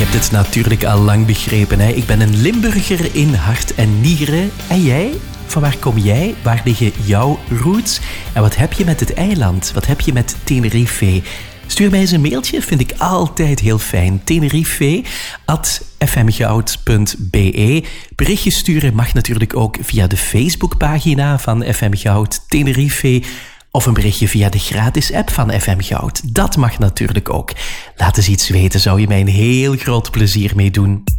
hebt het natuurlijk al lang begrepen, hè? Ik ben een Limburger in hart en nieren. En jij? Van waar kom jij? Waar liggen jouw roots? En wat heb je met het eiland? Wat heb je met Tenerife? Stuur mij eens een mailtje, vind ik altijd heel fijn. Tenerife@fmgoud.be. Berichtjes sturen mag natuurlijk ook via de Facebookpagina van FM Goud Tenerife. Of een berichtje via de gratis app van FM Goud. Dat mag natuurlijk ook. Laat eens iets weten, zou je mij een heel groot plezier mee doen.